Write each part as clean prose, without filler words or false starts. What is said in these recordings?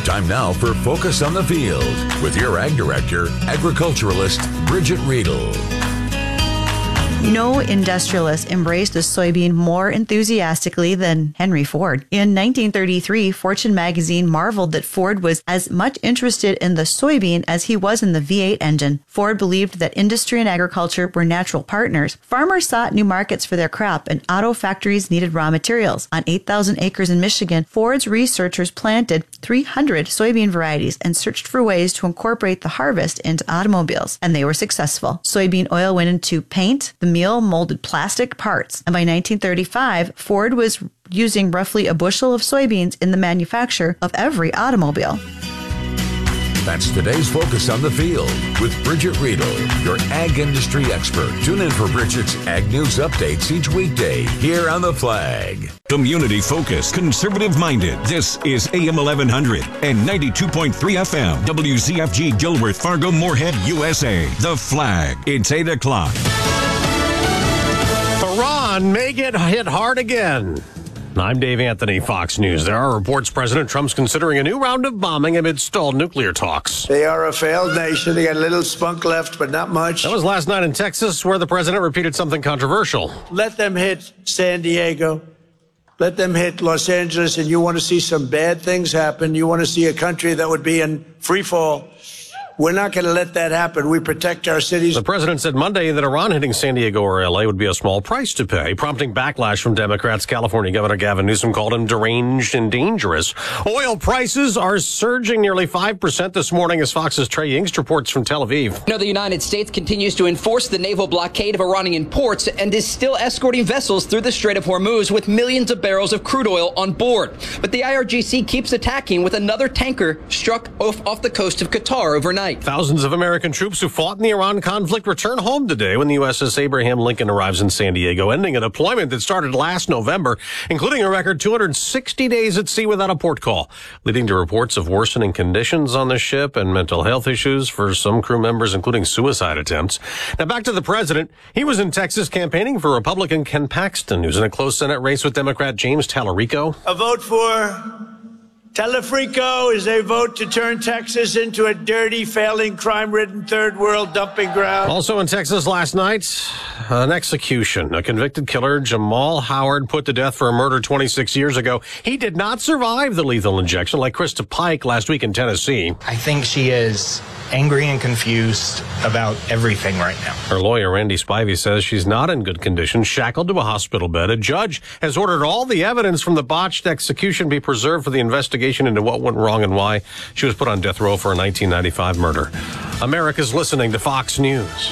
Time now for Focus on the Field with your Ag Director, agriculturalist Bridget Riedel. No industrialist embraced the soybean more enthusiastically than Henry Ford. In 1933, Fortune magazine marveled that Ford was as much interested in the soybean as he was in the V8 engine. Ford believed that industry and agriculture were natural partners. Farmers sought new markets for their crop, and auto factories needed raw materials. On 8,000 acres in Michigan, Ford's researchers planted 300 soybean varieties and searched for ways to incorporate the harvest into automobiles, and they were successful. Soybean oil went into paint, the meal molded plastic parts, and by 1935, Ford was using roughly a bushel of soybeans in the manufacture of every automobile. That's today's Focus on the Field with Bridget Riedel, your ag industry expert. Tune in for Bridget's Ag News updates each weekday here on The Flag. Community focused, conservative minded. This is AM 1100 and 92.3 FM. WZFG Gilworth, Fargo, Moorhead, USA. The Flag. It's 8 o'clock. Iran may get hit hard again. I'm Dave Anthony, Fox News. There are reports President Trump's considering a new round of bombing amid stalled nuclear talks. They are a failed nation. They got a little spunk left, but not much. That was last night in Texas, where the president repeated something controversial. Let them hit San Diego. Let them hit Los Angeles, and you want to see some bad things happen. You want to see a country that would be in free fall. We're not going to let that happen. We protect our cities. The president said Monday that Iran hitting San Diego or L.A. would be a small price to pay, prompting backlash from Democrats. California Governor Gavin Newsom called him deranged and dangerous. Oil prices are surging nearly 5% this morning as Fox's Trey Yingst reports from Tel Aviv. The United States continues to enforce the naval blockade of Iranian ports and is still escorting vessels through the Strait of Hormuz with millions of barrels of crude oil on board. But the IRGC keeps attacking with another tanker struck off the coast of Qatar overnight. Thousands of American troops who fought in the Iran conflict return home today when the USS Abraham Lincoln arrives in San Diego, ending a deployment that started last November, including a record 260 days at sea without a port call, leading to reports of worsening conditions on the ship and mental health issues for some crew members, including suicide attempts. Now back to the president. He was in Texas campaigning for Republican Ken Paxton, who's in a close Senate race with Democrat James Tallarico. A vote for Tallarico is a vote to turn Texas into a dirty, failing, crime-ridden third world dumping ground. Also in Texas last night, an execution. A convicted killer, Jamal Howard, put to death for a murder 26 years ago. He did not survive the lethal injection like Krista Pike last week in Tennessee. I think she is angry and confused about everything right now. Her lawyer, Randy Spivey, says she's not in good condition, shackled to a hospital bed. A judge has ordered all the evidence from the botched execution be preserved for the investigation into what went wrong and why she was put on death row for a 1995 murder. America's listening to Fox News.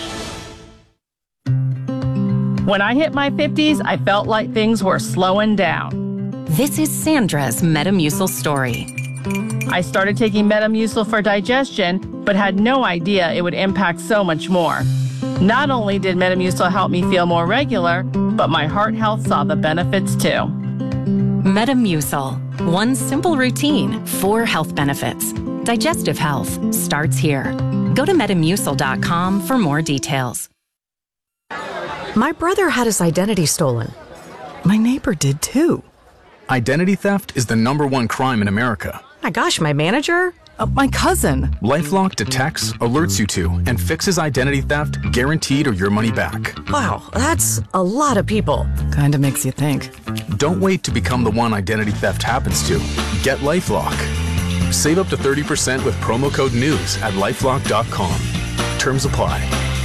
When I hit my 50s, I felt like things were slowing down. This is Sandra's Metamucil story. I started taking Metamucil for digestion, but had no idea it would impact so much more. Not only did Metamucil help me feel more regular, but my heart health saw the benefits too. Metamucil. One simple routine, 4 health benefits. Digestive health starts here. Go to Metamucil.com for more details. My brother had his identity stolen. My neighbor did too. Identity theft is the #1 crime in America. My gosh, my manager? My cousin. LifeLock detects, alerts you to, and fixes identity theft, guaranteed or your money back. Wow, that's a lot of people. Kinda makes you think. Don't wait to become the one identity theft happens to. Get LifeLock. Save up to 30% with promo code NEWS at LifeLock.com. Terms apply.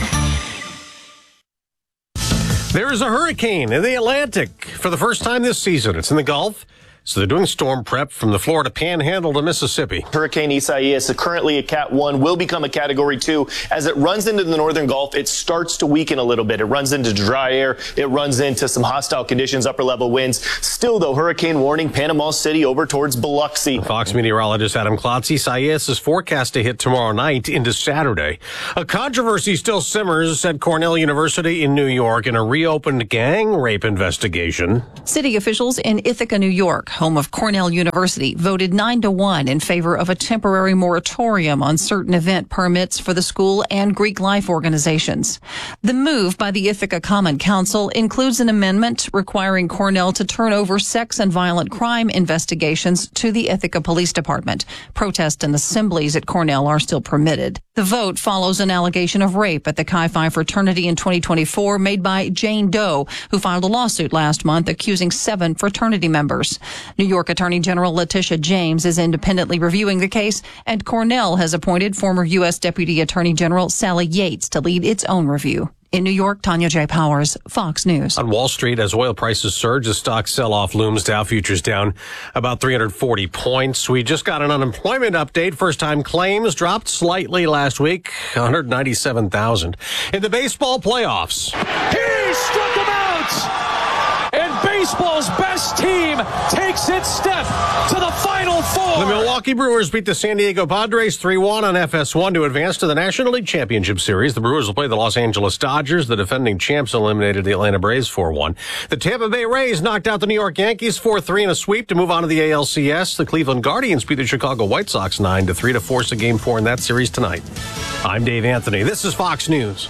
There is a hurricane in the Atlantic for the first time this season. It's in the Gulf. So they're doing storm prep from the Florida Panhandle to Mississippi. Hurricane Isaias, currently a Cat 1, will become a Category 2. As it runs into the northern Gulf, it starts to weaken a little bit. It runs into dry air. It runs into some hostile conditions, upper-level winds. Still, though, hurricane warning, Panama City over towards Biloxi. Fox meteorologist Adam Klotz. Isaias is forecast to hit tomorrow night into Saturday. A controversy still simmers at Cornell University in New York in a reopened gang rape investigation. City officials in Ithaca, New York, home of Cornell University, voted 9-1 in favor of a temporary moratorium on certain event permits for the school and Greek life organizations. The move by the Ithaca Common Council includes an amendment requiring Cornell to turn over sex and violent crime investigations to the Ithaca Police Department. Protests and assemblies at Cornell are still permitted. The vote follows an allegation of rape at the Chi Phi fraternity in 2024 made by Jane Doe, who filed a lawsuit last month accusing 7 fraternity members. New York Attorney General Letitia James is independently reviewing the case, and Cornell has appointed former U.S. Deputy Attorney General Sally Yates to lead its own review. In New York, Tanya J. Powers, Fox News. On Wall Street, as oil prices surge, the stock sell-off looms. Dow futures down about 340 points. We just got an unemployment update. First-time claims dropped slightly last week, 197,000. In the baseball playoffs. He struck him out! And baseball's best team takes its step to the Final Four. The Milwaukee Brewers beat the San Diego Padres 3-1 on FS1 to advance to the National League Championship Series. The Brewers will play the Los Angeles Dodgers. The defending champs eliminated the Atlanta Braves 4-1. The Tampa Bay Rays knocked out the New York Yankees 4-3 in a sweep to move on to the ALCS. The Cleveland Guardians beat the Chicago White Sox 9-3 to force a Game 4 in that series tonight. I'm Dave Anthony. This is Fox News.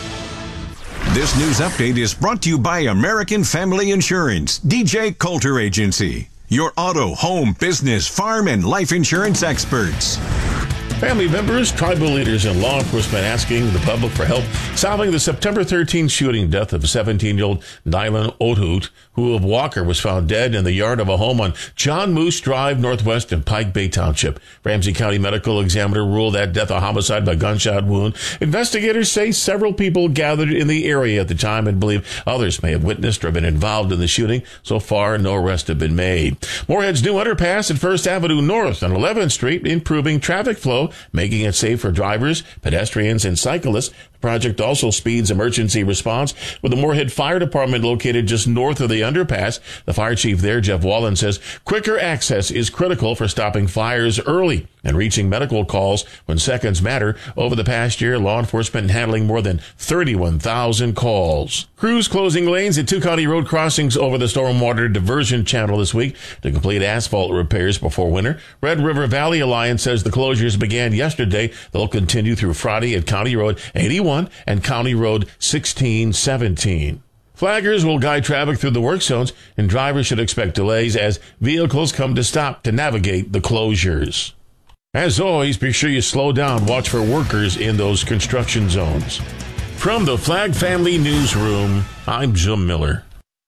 This news update is brought to you by American Family Insurance, DJ Coulter Agency, your auto, home, business, farm, and life insurance experts. Family members, tribal leaders, and law enforcement asking the public for help solving the September 13th shooting death of 17-year-old Nylan Othut, who of Walker was found dead in the yard of a home on John Moose Drive, Northwest in Pike Bay Township. Ramsey County Medical Examiner ruled that death a homicide by gunshot wound. Investigators say several people gathered in the area at the time and believe others may have witnessed or been involved in the shooting. So far, no arrests have been made. Moorhead's new underpass at First Avenue North on 11th Street, improving traffic flow, making it safe for drivers, pedestrians, and cyclists. The project also speeds emergency response with the Moorhead Fire Department located just north of the underpass. The fire chief there, Jeff Wallen, says quicker access is critical for stopping fires early and reaching medical calls when seconds matter. Over the past year, law enforcement handling more than 31,000 calls. Crews closing lanes at 2 county road crossings over the stormwater diversion channel this week to complete asphalt repairs before winter. Red River Valley Alliance says the closures began yesterday. They'll continue through Friday at County Road 81 and County Road 1617. Flaggers will guide traffic through the work zones, and drivers should expect delays as vehicles come to stop to navigate the closures. As always, be sure you slow down. Watch for workers in those construction zones. From the Flag Family Newsroom, I'm Jim Miller.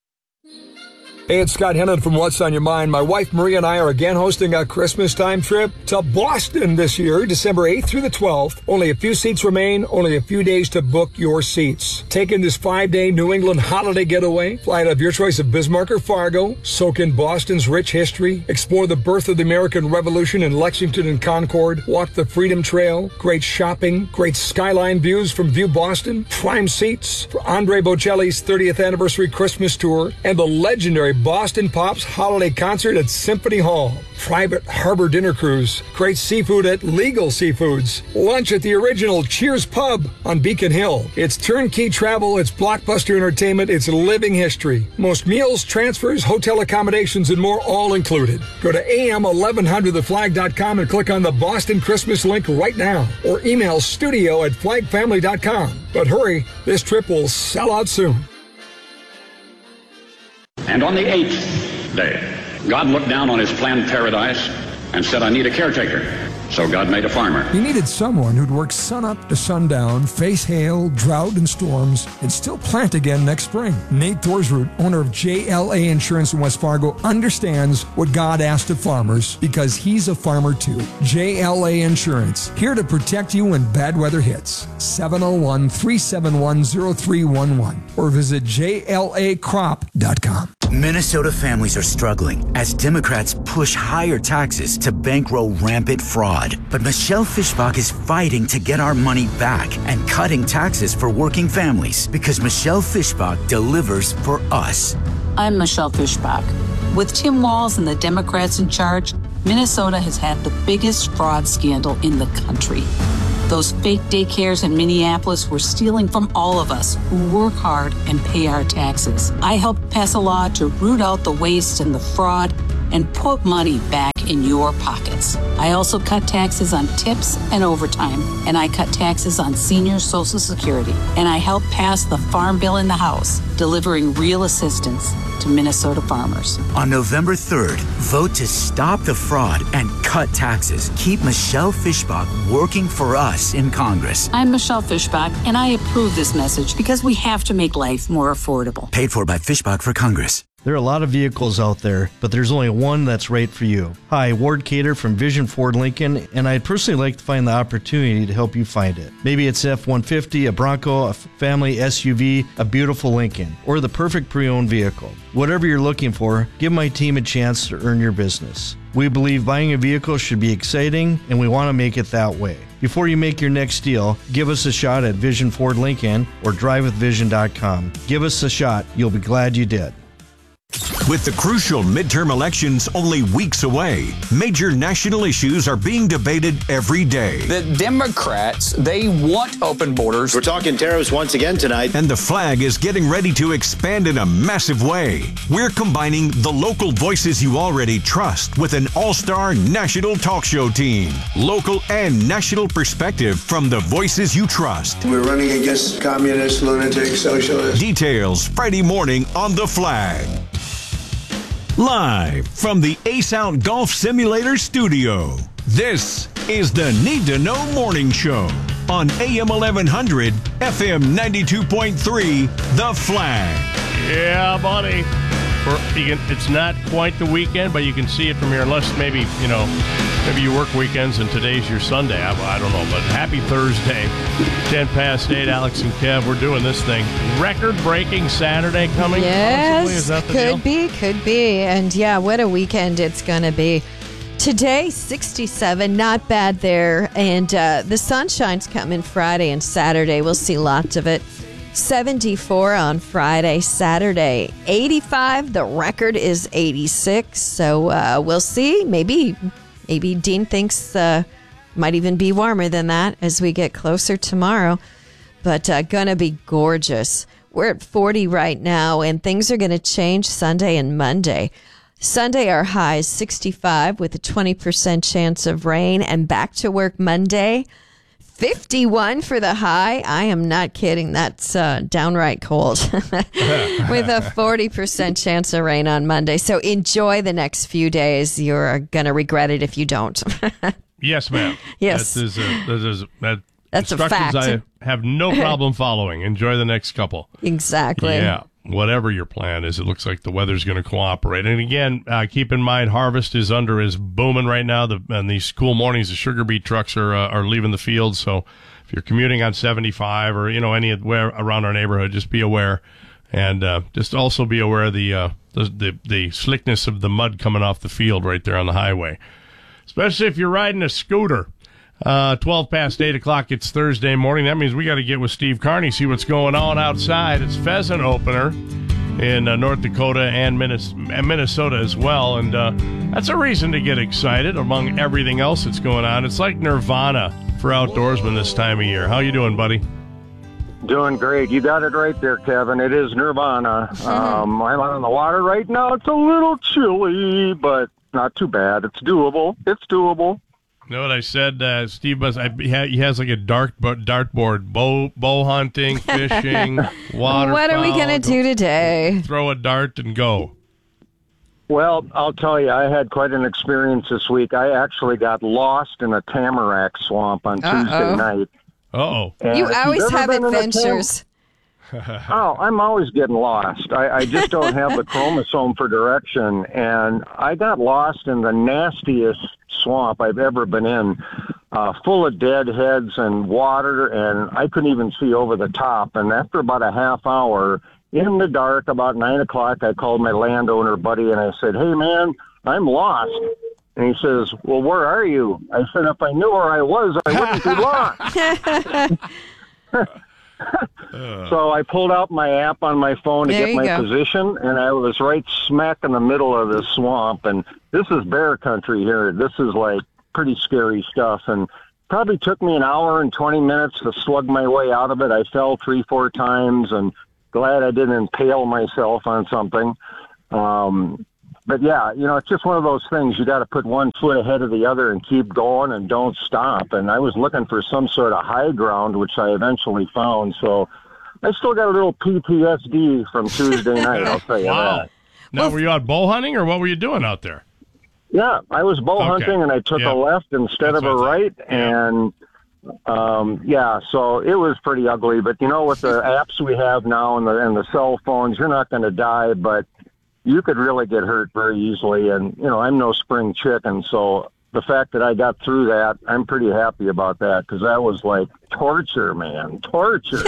Hey, it's Scott Hennon from What's on Your Mind. My wife Maria and I are again hosting a Christmas time trip to Boston this year, December 8th through the 12th. Only a few seats remain, only a few days to book your seats. Take in this 5-day New England holiday getaway. Fly out of your choice of Bismarck or Fargo. Soak in Boston's rich history. Explore the birth of the American Revolution in Lexington and Concord. Walk the Freedom Trail. Great shopping. Great skyline views from View Boston. Prime seats for Andre Bocelli's 30th anniversary Christmas tour and the legendary Boston Pops holiday concert at Symphony Hall. Private harbor dinner cruise. Great seafood at Legal Seafoods. Lunch at the original Cheers Pub on Beacon Hill. It's turnkey travel. It's blockbuster entertainment. It's living history. Most meals, transfers, hotel accommodations, and more all included. Go to am1100theflag.com and click on the Boston Christmas link right now. Or email studio@flagfamily.com. But hurry, this trip will sell out soon. And on the 8th day, God looked down on his planned paradise and said, I need a caretaker. So God made a farmer. He needed someone who'd work sunup to sundown, face hail, drought, and storms, and still plant again next spring. Nate Thorsroot, owner of JLA Insurance in West Fargo, understands what God asked of farmers because he's a farmer too. JLA Insurance, here to protect you when bad weather hits. 701-371-0311 or visit JLAcrop.com. Minnesota families are struggling as Democrats push higher taxes to bankroll rampant fraud. But Michelle Fischbach is fighting to get our money back and cutting taxes for working families because Michelle Fischbach delivers for us. I'm Michelle Fischbach. With Tim Walz and the Democrats in charge, Minnesota has had the biggest fraud scandal in the country. Those fake daycares in Minneapolis were stealing from all of us who work hard and pay our taxes. I helped pass a law to root out the waste and the fraud and put money back in your pockets. I also cut taxes on tips and overtime, and I cut taxes on senior Social Security, and I helped pass the Farm Bill in the House, delivering real assistance to Minnesota farmers. On November 3rd, vote to stop the fraud and cut taxes. Keep Michelle Fischbach working for us in Congress. I'm Michelle Fischbach, and I approve this message because we have to make life more affordable. Paid for by Fischbach for Congress. There are a lot of vehicles out there, but there's only one that's right for you. Hi, Ward Cater from Vision Ford Lincoln, and I'd personally like to find the opportunity to help you find it. Maybe it's F-150, a Bronco, a family SUV, a beautiful Lincoln, or the perfect pre-owned vehicle. Whatever you're looking for, give my team a chance to earn your business. We believe buying a vehicle should be exciting, and we want to make it that way. Before you make your next deal, give us a shot at Vision Ford Lincoln or drivewithvision.com. Give us a shot. You'll be glad you did. With the crucial midterm elections only weeks away, major national issues are being debated every day. The Democrats, they want open borders. We're talking tariffs once again tonight. And the flag is getting ready to expand in a massive way. We're combining the local voices you already trust with an all-star national talk show team. Local and national perspective from the voices you trust. We're running against communists, lunatics, socialists. Details Friday morning on The Flag. Live from the Ace Out Golf Simulator studio, this is the Need to Know Morning Show on AM 1100, FM 92.3, The Flag. Yeah, buddy. It's not quite the weekend, but you can see it from here, unless maybe you work weekends and today's your Sunday. I don't know, but happy Thursday. 10 past 8, Alex and Kev, we're doing this thing. Record-breaking Saturday coming? Yes, possibly? Is that the could be. And yeah, what a weekend it's going to be. Today, 67, not bad there. And the sunshine's coming Friday and Saturday. We'll see lots of it. 74 on Friday, Saturday, 85. The record is 86. So we'll see. Maybe Dean thinks might even be warmer than that as we get closer tomorrow. But gonna be gorgeous. We're at 40 right now, and things are gonna change Sunday and Monday. Sunday, our high is 65 with a 20% chance of rain, and back to work Monday. 51 for the high. I am not kidding. That's downright cold. With a 40% chance of rain on Monday. So enjoy the next few days. You're going to regret it if you don't. Yes, ma'am. Yes. That's a fact. I have no problem following. Enjoy the next couple. Exactly. Yeah. Whatever your plan is, it looks like the weather's going to cooperate. And again, keep in mind, harvest is booming right now. And these cool mornings, the sugar beet trucks are leaving the field. So if you're commuting on 75 or anywhere around our neighborhood, just be aware, and just also be aware of the slickness of the mud coming off the field right there on the highway, especially if you're riding a scooter. 12 past 8 o'clock, it's Thursday morning. That means we got to get with Steve Carney, see what's going on outside. It's pheasant opener in North Dakota and Minnesota as well. And that's a reason to get excited among everything else that's going on. It's like Nirvana for outdoorsmen this time of year. How you doing, buddy? Doing great. You got it right there, Kevin. It is Nirvana. I'm on the water right now. It's a little chilly, but not too bad. It's doable. You know what I said? Steve he has like a dartboard, bow hunting, fishing, water. What are we going to do today? Throw a dart and go. Well, I'll tell you, I had quite an experience this week. I actually got lost in a tamarack swamp on Tuesday night. Uh-oh. You always have adventures. Oh, I'm always getting lost. I just don't have the chromosome for direction. And I got lost in the nastiest swamp I've ever been in, full of dead heads and water, and I couldn't even see over the top. And after about a half hour, in the dark, about 9 o'clock, I called my landowner buddy, and I said, "Hey, man, I'm lost." And he says, "Well, where are you?" I said, "If I knew where I was, I wouldn't be lost." So I pulled out my app on my phone to get my position, and I was right smack in the middle of this swamp. And this is bear country here. This is like pretty scary stuff. And probably took me an hour and 20 minutes to slug my way out of it. I fell 3-4 times, and glad I didn't impale myself on something. But yeah, it's just one of those things. You got to put one foot ahead of the other and keep going and don't stop. And I was looking for some sort of high ground, which I eventually found. So I still got a little PTSD from Tuesday night, I'll tell you that. Now, were you out bow hunting, or what were you doing out there? Yeah, I was bow hunting, and I took a left instead of a right, and so it was pretty ugly. But with the apps we have now and the cell phones, you're not going to die, but you could really get hurt very easily. And I'm no spring chicken, so the fact that I got through that, I'm pretty happy about that, because that was like torture, man, torture.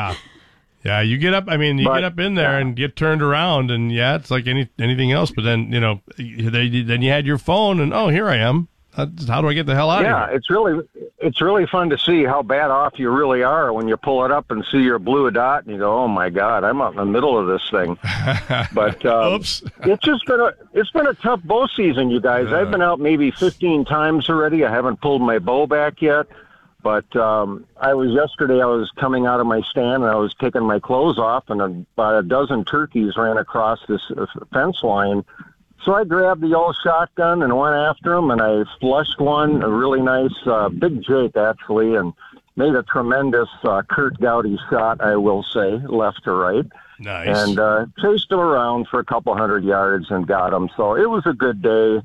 Yeah, you get up. I mean, get up in there and get turned around, and it's like anything else. But then then you had your phone, and here I am. How do I get the hell out of here? Yeah, it's really fun to see how bad off you really are when you pull it up and see your blue dot, and you go, "Oh my God, I'm out in the middle of this thing." But oops, it's been a tough bow season, you guys. I've been out maybe 15 times already. I haven't pulled my bow back yet. But I was coming out of my stand, and I was taking my clothes off, and about a dozen turkeys ran across this fence line. So I grabbed the old shotgun and went after them, and I flushed one, a really nice big Jake, actually, and made a tremendous Kurt Gowdy shot, I will say, left to right. Nice. And chased him around for a couple 100 yards and got him. So it was a good day.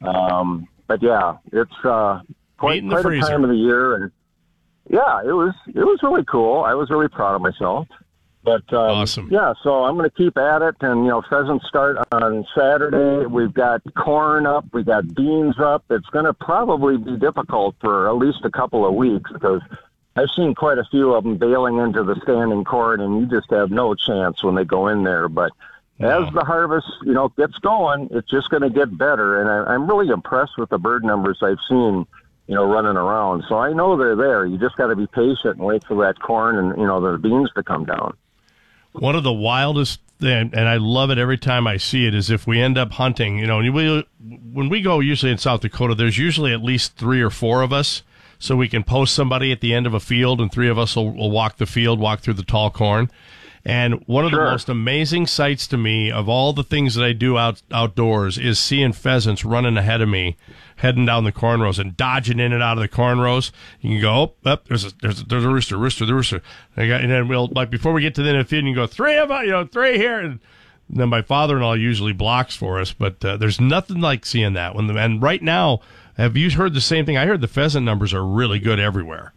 But yeah, it's quite a time of the year, and yeah, it was really cool. I was really proud of myself. But awesome. Yeah, so I'm going to keep at it. And pheasants start on Saturday. We've got corn up, we got beans up. It's going to probably be difficult for at least a couple of weeks, because I've seen quite a few of them bailing into the standing corn, and you just have no chance when they go in there. But as the harvest gets going, it's just going to get better. And I'm really impressed with the bird numbers I've seen running around. So I know they're there. You just got to be patient and wait for that corn and, the beans to come down. One of the wildest, and I love it every time I see it, is if we end up hunting, when we go usually in South Dakota, there's usually at least 3 or 4 of us, so we can post somebody at the end of a field, and 3 of us will walk the field, walk through the tall corn. And one of the most amazing sights to me of all the things that I do outdoors is seeing pheasants running ahead of me, heading down the corn rows and dodging in and out of the corn rows. You can go, there's a rooster. And then we'll, like, before we get to the end of the field, you can go, 3 of us, 3 here. And then my father-in-law usually blocks for us, but there's nothing like seeing that. And right now, have you heard the same thing? I heard the pheasant numbers are really good everywhere.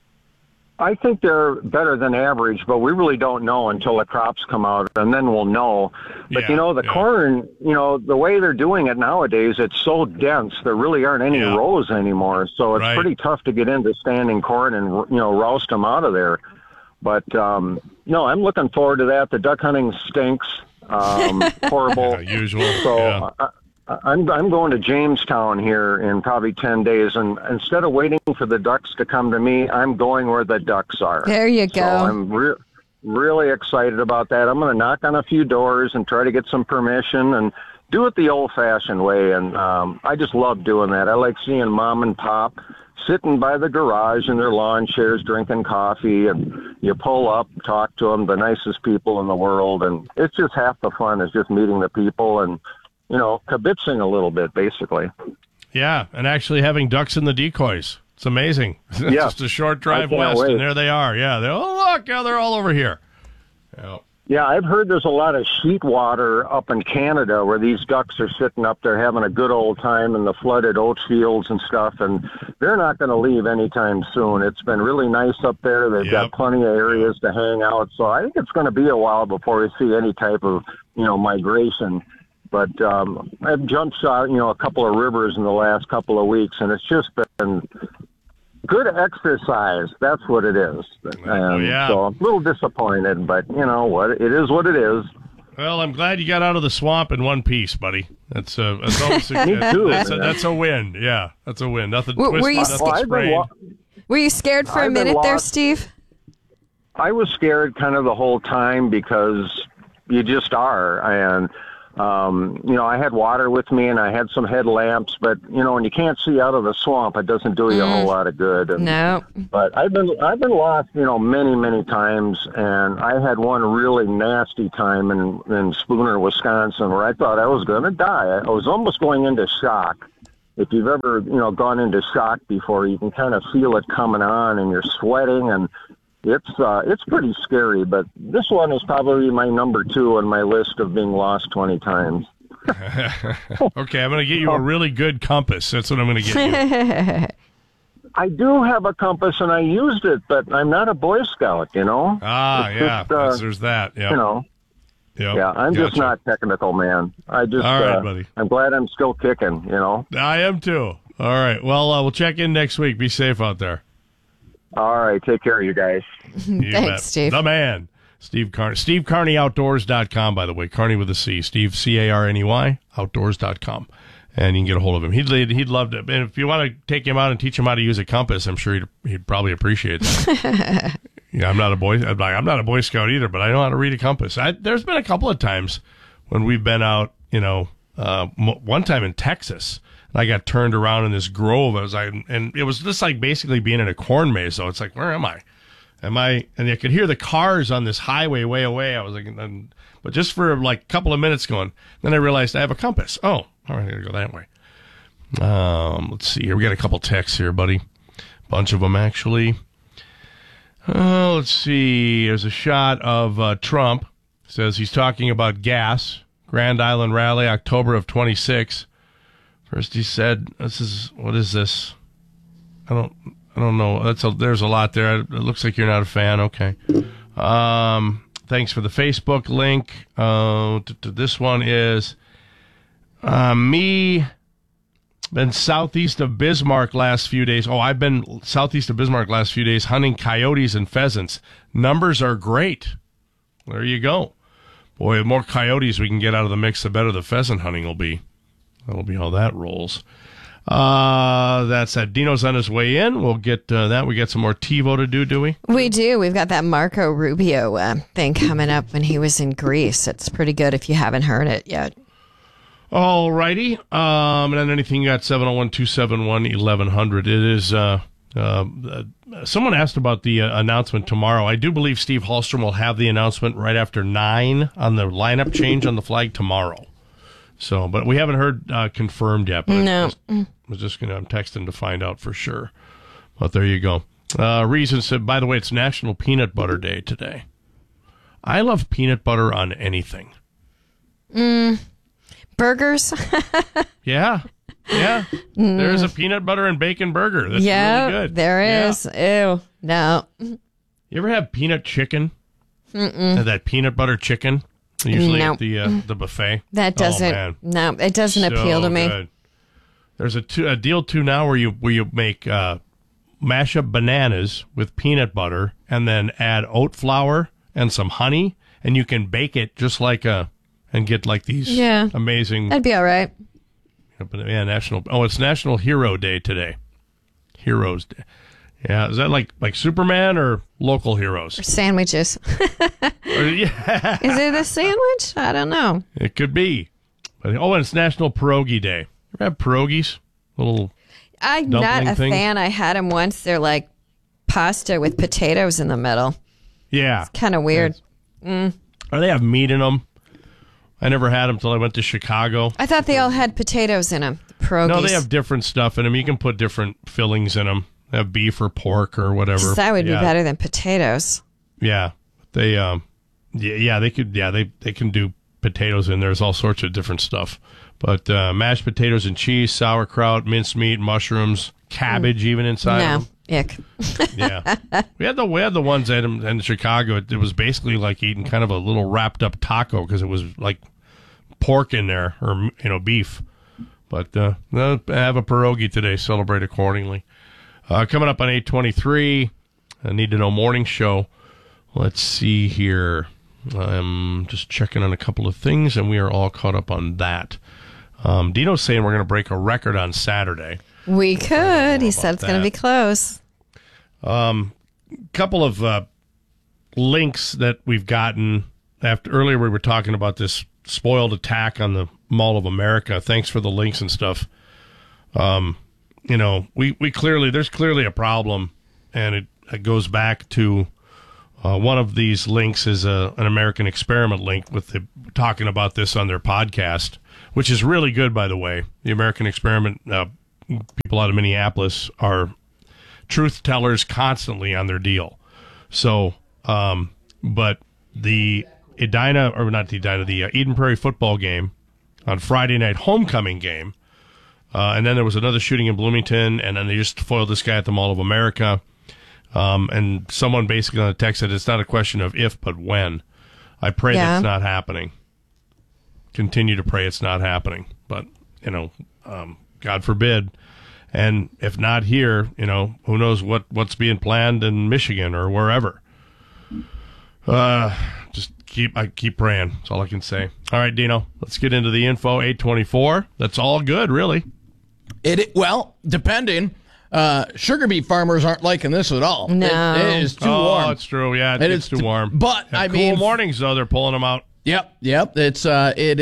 I think they're better than average, but we really don't know until the crops come out, and then we'll know. But, corn, the way they're doing it nowadays, it's so dense, there really aren't any rows anymore. So it's pretty tough to get into standing corn and, roust them out of there. But, no, I'm looking forward to that. The duck hunting stinks. Horrible. Usual. So I'm going to Jamestown here in probably 10 days, and instead of waiting for the ducks to come to me, I'm going where the ducks are. There you go. So I'm really excited about that. I'm going to knock on a few doors and try to get some permission and do it the old-fashioned way, and I just love doing that. I like seeing Mom and Pop sitting by the garage in their lawn chairs drinking coffee, and you pull up, talk to them, the nicest people in the world, and it's just half the fun is just meeting the people and kibitzing a little bit, basically. Yeah, and actually having ducks in the decoys. It's amazing. Yeah. Just a short drive west, and there they are. Yeah, look, they're all over here. Yeah, I've heard there's a lot of sheet water up in Canada where these ducks are sitting up there having a good old time in the flooded oat fields and stuff, and they're not going to leave anytime soon. It's been really nice up there. They've got plenty of areas to hang out, so I think it's going to be a while before we see any type of, migration. But I've jump shot, a couple of rivers in the last couple of weeks, and it's just been good exercise. That's what it is. And so I'm a little disappointed, but you know what? It is what it is. Well, I'm glad you got out of the swamp in one piece, buddy. That's always that's a win. Yeah, that's a win. Nothing twisted, nothing sprained. Were you scared for a minute there, Steve? I was scared kind of the whole time because you just are, and I had water with me and I had some headlamps, but when you can't see out of the swamp, it doesn't do you a whole lot of good. And, no. But I've been lost, many, many times, and I had one really nasty time in Spooner, Wisconsin, where I thought I was going to die. I was almost going into shock. If you've ever, gone into shock before, you can kind of feel it coming on, and you're sweating, and it's pretty scary. But this one is probably my number 2 on my list of being lost 20 times. Okay, I'm going to get you a really good compass. That's what I'm going to get you. I do have a compass, and I used it, but I'm not a Boy Scout, Ah, it's yeah, just, there's that. Yeah. Yep. Yeah, I'm just Gotcha. not technical, man. All right, buddy. I'm glad I'm still kicking, I am too. All right. Well, we'll check in next week. Be safe out there. All right. Take care of you guys. You Thanks, bet. Steve. The man. Steve Carney. SteveCarneyOutdoors.com, by the way. Carney with a C. Steve, C-A-R-N-E-Y, outdoors.com. And you can get a hold of him. He'd love to. And if you want to take him out and teach him how to use a compass, I'm sure he'd probably appreciate that. Yeah, I'm not a Boy Scout either, but I know how to read a compass. There's been a couple of times when we've been out, one time in Texas, and I got turned around in this grove. And it was just like basically being in a corn maze. So it's like, where am I? And I could hear the cars on this highway way away. I was like, but just for like a couple of minutes going. Then I realized I have a compass. Oh, all right, I gotta go that way. Let's see here. We got a couple texts here, buddy. Bunch of them actually. Let's see. There's a shot of Trump. Says he's talking about gas. Grand Island rally, October of 26. First he said, what is this? I don't know. There's a lot there. It looks like you're not a fan. Okay. Thanks for the Facebook link. This one is me. Been southeast of Bismarck last few days. Oh, I've been southeast of Bismarck last few days hunting coyotes and pheasants. Numbers are great. There you go. Boy, the more coyotes we can get out of the mix, the better the pheasant hunting will be. That'll be how that rolls. That's that. Dino's on his way in. We'll get that. We got some more TiVo to do we? We do. We've got that Marco Rubio thing coming up when he was in Greece. It's pretty good if you haven't heard it yet. All righty. And then anything you got, 701-271-1100. It is, someone asked about the announcement tomorrow. I do believe Steve Hallstrom will have the announcement right after 9 on the lineup change on the flag tomorrow. So, but we haven't heard confirmed yet. But no. I'm texting to find out for sure. But there you go. Reason said, by the way, it's National Peanut Butter Day today. I love peanut butter on anything. Burgers? Yeah. There's a peanut butter and bacon burger. That's really good. There is. Yeah. Ew. No. You ever have peanut chicken? That peanut butter chicken? Usually at the buffet. That doesn't. No, it doesn't appeal to me. Good. There's a deal too now where you make mash up bananas with peanut butter and then add oat flour and some honey, and you can bake it just like and get like these amazing. That'd be all right. Yeah, it's National Hero Day today. Heroes Day. Yeah, is that like Superman or local heroes? Or sandwiches. Yeah. Is it a sandwich? I don't know. It could be. But, and it's National Pierogi Day. You ever have pierogies? I'm not a fan. I had them once. They're like pasta with potatoes in the middle. Yeah. It's kind of weird. Or they have meat in them. I never had them until I went to Chicago. I thought they all had potatoes in them. The pierogies. No, they have different stuff in them. You can put different fillings in them. They have beef or pork or whatever. That would be better than potatoes. Yeah. They they can do potatoes in there. There's all sorts of different stuff. But mashed potatoes and cheese, sauerkraut, mincemeat, mushrooms, cabbage even inside. No. Of them. Ick. Yeah. We had the ones in Chicago. It was basically like eating kind of a little wrapped up taco because it was like pork in there or beef. But I have a pierogi today. Celebrate accordingly. Coming up on 8:23, I Need to Know Morning Show. Let's see here. I'm just checking on a couple of things, and we are all caught up on that. Dino's saying we're going to break a record on Saturday. We could. He said it's going to be close. Couple of links that we've gotten. Earlier we were talking about this spoiled attack on the Mall of America. Thanks for the links and stuff. We clearly, there's clearly a problem, and it goes back to one of these links is an American Experiment link with talking about this on their podcast, which is really good, by the way. The American Experiment people out of Minneapolis are truth tellers constantly on their deal. So, but the Eden Prairie football game on Friday night, homecoming game, and then there was another shooting in Bloomington, and then they just foiled this guy at the Mall of America. And someone basically on the text said it's not a question of if, but when. I pray that it's not happening. Continue to pray it's not happening. But, God forbid. And if not here, who knows what's being planned in Michigan or wherever. Just keep praying. That's all I can say. All right, Dino, let's get into the info. 824. That's all good, really. Well, depending. Sugar beet farmers aren't liking this at all. No. It is too warm. Oh, it's true. Yeah, it's too warm. But cool mornings though, they're pulling them out. Yep. It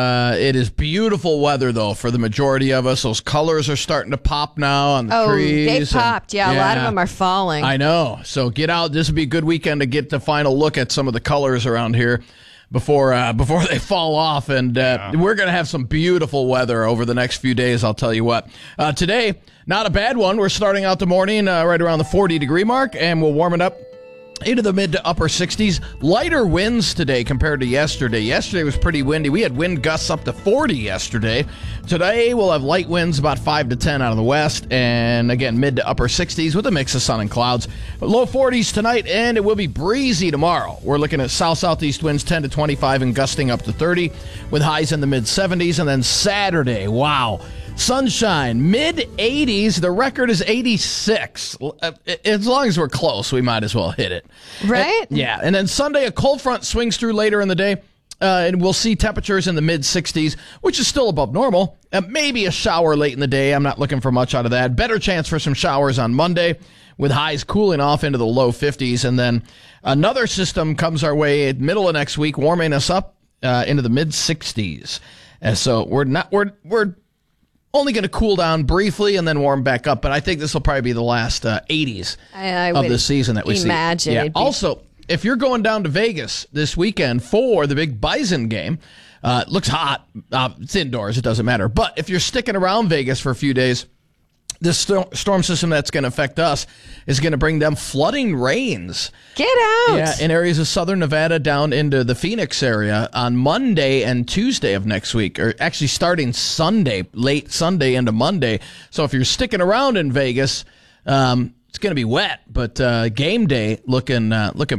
is beautiful weather though for the majority of us. Those colors are starting to pop now on the trees. They popped. A lot of them are falling. I know. So get out. This will be a good weekend to get the final look at some of the colors around here before they fall off. And we're going to have some beautiful weather over the next few days. I'll tell you what. Today, not a bad one. We're starting out the morning right around the 40-degree mark, and we'll warm it up into the mid to upper 60s. Lighter winds today compared to yesterday. Yesterday was pretty windy. We had wind gusts up to 40 yesterday. Today we'll have light winds about 5 to 10 out of the west, and again mid to upper 60s with a mix of sun and clouds. But low 40s tonight, and it will be breezy tomorrow. We're looking at south-southeast winds 10 to 25 and gusting up to 30 with highs in the mid 70s. And then Saturday, wow, sunshine, mid-80s. The record is 86. As long as we're close, we might as well hit it. Right? And then Sunday, a cold front swings through later in the day, and we'll see temperatures in the mid-60s, which is still above normal. Maybe a shower late in the day. I'm not looking for much out of that. Better chance for some showers on Monday, with highs cooling off into the low 50s. And then another system comes our way in the middle of next week, warming us up into the mid-60s. And so we're only going to cool down briefly and then warm back up, but I think this will probably be the last 80s of the season that we see. Yeah. Also, if you're going down to Vegas this weekend for the big Bison game, it looks hot. It's indoors. It doesn't matter. But if you're sticking around Vegas for a few days, this storm system that's going to affect us is going to bring them flooding rains. Get out! Yeah, in areas of southern Nevada down into the Phoenix area on Monday and Tuesday of next week, or actually starting Sunday, late Sunday into Monday. So if you're sticking around in Vegas, it's going to be wet, but game day looking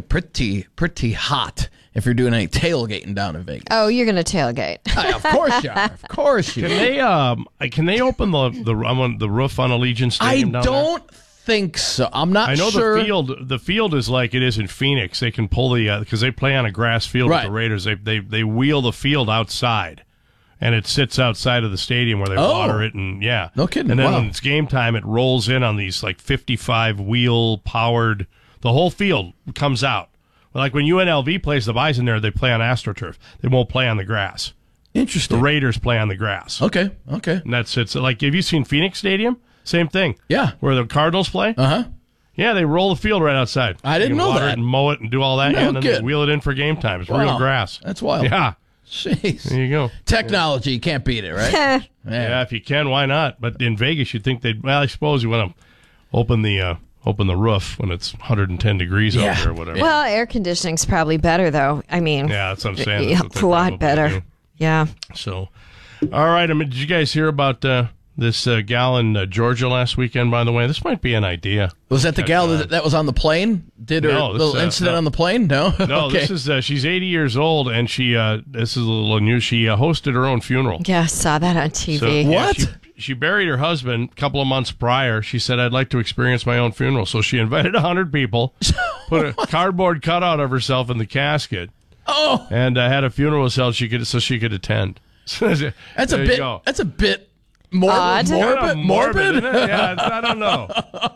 pretty hot. If you're doing any tailgating down in Vegas. Oh, you're going to tailgate. Of course you are. Of course you are. Can they open the roof on Allegiant Stadium down there? I don't think so. I'm not sure. I know the field is like it is in Phoenix. They can pull because they play on a grass field with the Raiders. They wheel the field outside, and it sits outside of the stadium where they water it. And no kidding. And then when it's game time, it rolls in on these like 55 wheel powered. The whole field comes out. Like when UNLV plays the Bison there, they play on AstroTurf. They won't play on the grass. Interesting. The Raiders play on the grass. Okay. And that's it. So, like, have you seen Phoenix Stadium? Same thing. Yeah. Where the Cardinals play? Uh-huh. Yeah, they roll the field right outside. I didn't know water that. It and mow it and do all that, and then they wheel it in for game time. It's real grass. That's wild. Yeah. Jeez. There you go. Technology, you can't beat it, right? Yeah, if you can, why not? But in Vegas, you'd think they'd, I suppose you want to open the roof when it's 110 degrees out there or whatever. Well, air conditioning's probably better, though. I mean, yeah, that's what I'm saying. Yeah, it's a lot better. Do. Yeah. So, all right. Did you guys hear about this gal in Georgia last weekend, by the way? This might be an idea. Was that the gal that was on the plane? Did her little incident on the plane? No? No, okay. This is, she's 80 years old, and she, this is a little news, she hosted her own funeral. Yeah, I saw that on TV. So, what? She buried her husband a couple of months prior. She said, I'd like to experience my own funeral. So she invited 100 people, put a cardboard cutout of herself in the casket, and had a funeral so she could attend. That's a bit morbid. Morbid? Yeah, I don't know.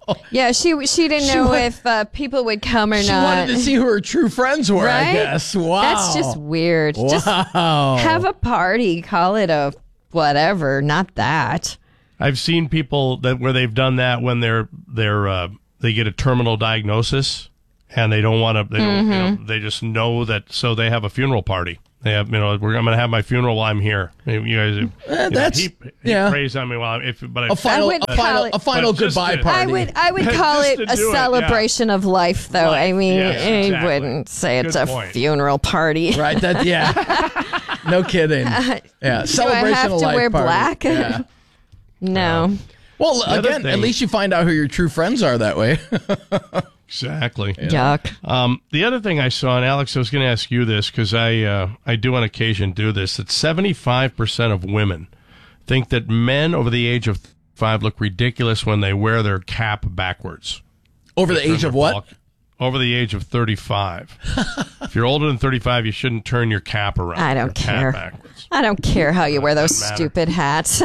Yeah, she didn't know if people would come or She not. wanted to see who her true friends were, Right? I guess. Wow. That's just weird. Wow. Just have a party, call it a whatever, not that. I've seen people where they've done that when they get a terminal diagnosis and they don't want to. They just know that, so they have a funeral party. They have, I'm going to have my funeral while I'm here. You guys, he prays on me while a final goodbye party. I would call it a celebration of life, though. I mean, I wouldn't say it's a funeral party. Right? No kidding. Yeah, celebration Do I have of to life wear party. black? Yeah. No. Well, again, at least you find out who your true friends are that way. Exactly. Yuck. The other thing I saw, and Alex, I was going to ask you this because I do on occasion do this, that 75% of women think that men over the age of 5 look ridiculous when they wear their cap backwards. Over the age of what? Over the age of 35. If you're older than 35, you shouldn't turn your cap around. I don't care. I don't care how you wear those stupid hats.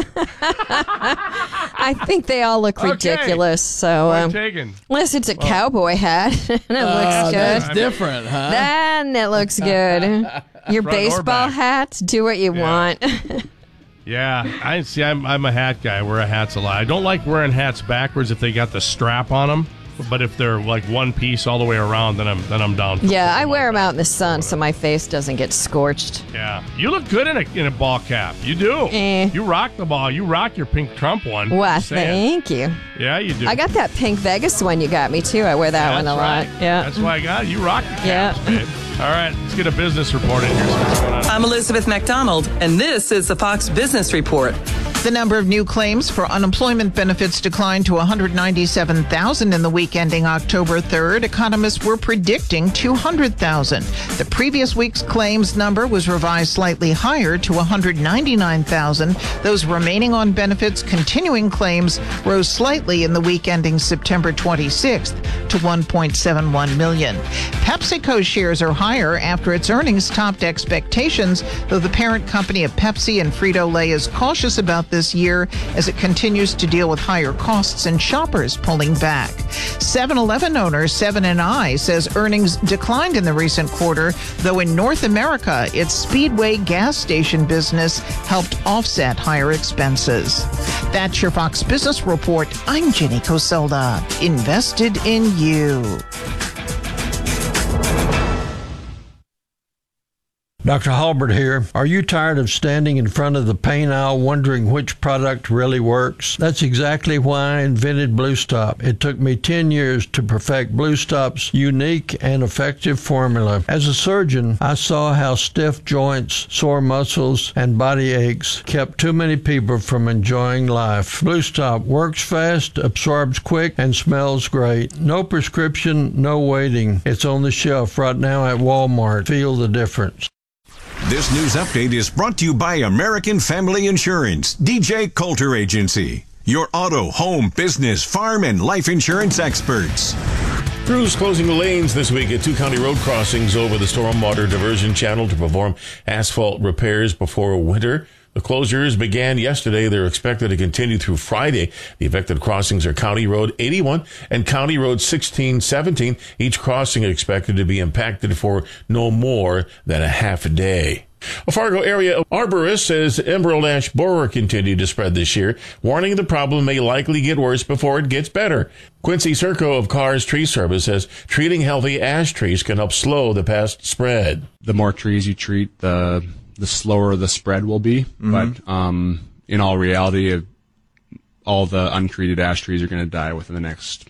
I think they all look ridiculous. So, unless it's a cowboy hat, and it looks good. That's different, huh? Then it looks good. Your baseball hat, do what you want. Yeah, I'm a hat guy. I wear hats a lot. I don't like wearing hats backwards if they got the strap on them. But if they're like one piece all the way around, then I'm down. Yeah, I wear them out in the sun so my face doesn't get scorched. Yeah, you look good in a ball cap. You do. You rock the ball. You rock your pink Trump one. Well, thank you. Yeah, you do. I got that pink Vegas one you got me too. I wear that one a lot. Yeah, that's why I got it. You rock the caps, babe. All right, let's get a business report in here. What's going on? I'm Elizabeth McDonald, and this is the Fox Business Report. The number of new claims for unemployment benefits declined to 197,000 in the week ending October 3rd. Economists were predicting 200,000. The previous week's claims number was revised slightly higher to 199,000. Those remaining on benefits continuing claims rose slightly in the week ending September 26th to 1.71 million. PepsiCo shares are higher after its earnings topped expectations, though the parent company of Pepsi and Frito-Lay is cautious about this year as it continues to deal with higher costs and shoppers pulling back. 7-Eleven owner Seven & I says earnings declined in the recent quarter, though in North America, its Speedway gas station business helped offset higher expenses. That's your Fox Business Report. I'm Jenny Coselda. Invested in you. Dr. Halbert here. Are you tired of standing in front of the paint aisle wondering which product really works? That's exactly why I invented Blue Stop. It took me 10 years to perfect Blue Stop's unique and effective formula. As a surgeon, I saw how stiff joints, sore muscles, and body aches kept too many people from enjoying life. Blue Stop works fast, absorbs quick, and smells great. No prescription, no waiting. It's on the shelf right now at Walmart. Feel the difference. This news update is brought to you by American Family Insurance, DJ Coulter Agency, your auto, home, business, farm, and life insurance experts. Crews closing the lanes this week at 2 county road crossings over the stormwater diversion channel to perform asphalt repairs before winter. The closures began yesterday. They're expected to continue through Friday. The affected crossings are County Road 81 and County Road 1617. Each crossing is expected to be impacted for no more than a half a day. A Fargo area arborist says emerald ash borer continued to spread this year, warning the problem may likely get worse before it gets better. Quincy Serco of Carr's Tree Service says treating healthy ash trees can help slow the pest spread. The more trees you treat, the slower the spread will be. But in all reality, all the untreated ash trees are going to die within the next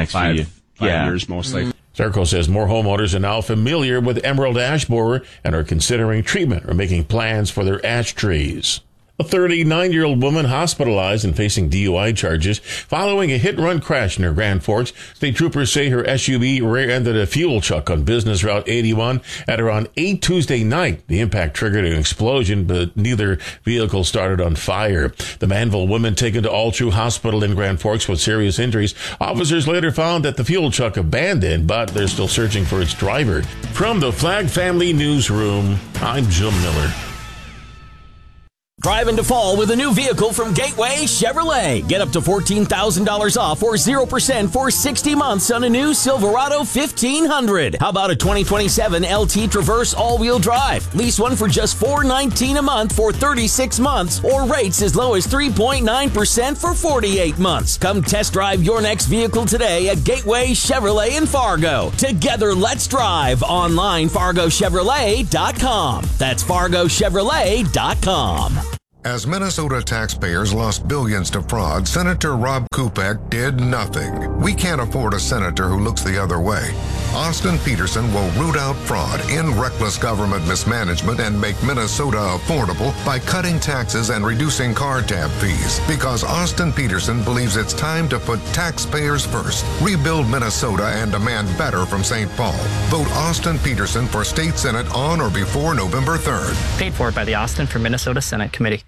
5 years, most likely. Serco says more homeowners are now familiar with emerald ash borer and are considering treatment or making plans for their ash trees. A 39-year-old woman hospitalized and facing DUI charges following a hit-and-run crash near Grand Forks. State troopers say her SUV rear-ended a fuel truck on Business Route 81 at around 8 Tuesday night. The impact triggered an explosion, but neither vehicle started on fire. The Manville woman taken to All True Hospital in Grand Forks with serious injuries. Officers later found that the fuel truck abandoned, but they're still searching for its driver. From the Flag Family Newsroom, I'm Jim Miller. Drive into fall with a new vehicle from Gateway Chevrolet. Get up to $14,000 off or 0% for 60 months on a new Silverado 1500. How about a 2027 LT Traverse all-wheel drive? Lease one for just $419 a month for 36 months or rates as low as 3.9% for 48 months. Come test drive your next vehicle today at Gateway Chevrolet in Fargo. Together, let's drive. Online, FargoChevrolet.com. That's FargoChevrolet.com. As Minnesota taxpayers lost billions to fraud, Senator Rob Kupek did nothing. We can't afford a senator who looks the other way. Austin Peterson will root out fraud, end reckless government mismanagement, and make Minnesota affordable by cutting taxes and reducing car tab fees. Because Austin Peterson believes it's time to put taxpayers first. Rebuild Minnesota and demand better from St. Paul. Vote Austin Peterson for State Senate on or before November 3rd. Paid for by the Austin for Minnesota Senate Committee.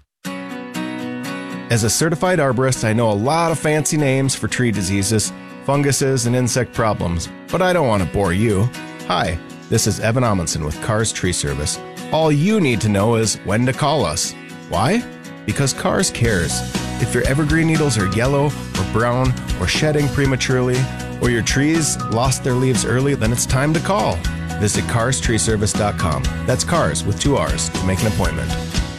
As a certified arborist, I know a lot of fancy names for tree diseases, funguses, and insect problems, but I don't want to bore you. Hi, this is Evan Amundsen with Cars Tree Service. All you need to know is when to call us. Why? Because Cars cares. If your evergreen needles are yellow or brown or shedding prematurely, or your trees lost their leaves early, then it's time to call. Visit carstreeservice.com. That's Cars with 2 R's to make an appointment.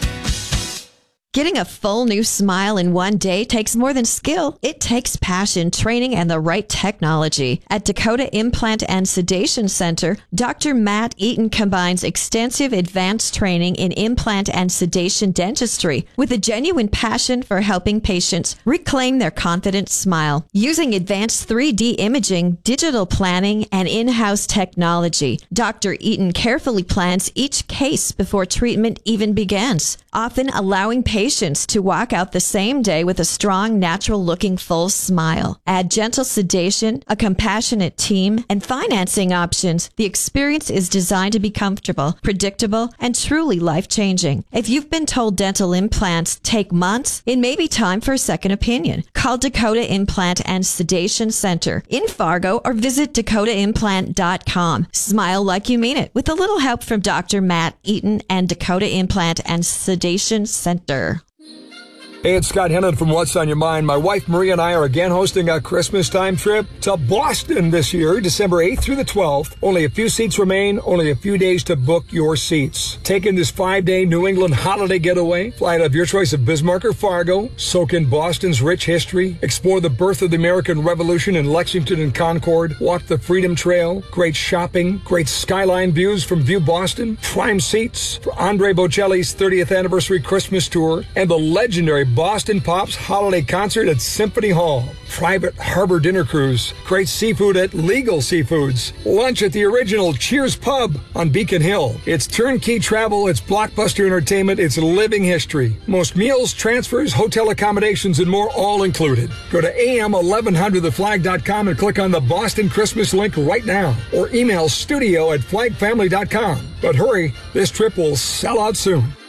Getting a full new smile in one day takes more than skill. It takes passion, training, and the right technology. At Dakota Implant and Sedation Center, Dr. Matt Eaton combines extensive advanced training in implant and sedation dentistry with a genuine passion for helping patients reclaim their confident smile. Using advanced 3D imaging, digital planning, and in-house technology, Dr. Eaton carefully plans each case before treatment even begins, often allowing patients to walk out the same day with a strong, natural-looking full smile. Add gentle sedation, a compassionate team, and financing options. The experience is designed to be comfortable, predictable, and truly life-changing. If you've been told dental implants take months, it may be time for a second opinion. Call Dakota Implant and Sedation Center in Fargo or visit DakotaImplant.com. Smile like you mean it with a little help from Dr. Matt Eaton and Dakota Implant and Sedation Center. Hey, it's Scott Hennon from What's on Your Mind. My wife Maria and I are again hosting a Christmas time trip to Boston this year, December 8th through the 12th. Only a few seats remain, only a few days to book your seats. Take in this 5-day New England holiday getaway. Fly out of your choice of Bismarck or Fargo. Soak in Boston's rich history. Explore the birth of the American Revolution in Lexington and Concord. Walk the Freedom Trail. Great shopping. Great skyline views from View Boston. Prime seats for Andre Bocelli's 30th anniversary Christmas tour and the legendary Boston Pops holiday concert at Symphony Hall. Private harbor dinner cruise. Great seafood at Legal Seafoods. Lunch at the original Cheers Pub on Beacon Hill. It's turnkey travel. It's blockbuster entertainment. It's living history. Most meals, transfers, hotel accommodations, and more all included. Go to am1100theflag.com and click on the Boston Christmas link right now. Or email studio@flagfamily.com. But hurry, this trip will sell out soon.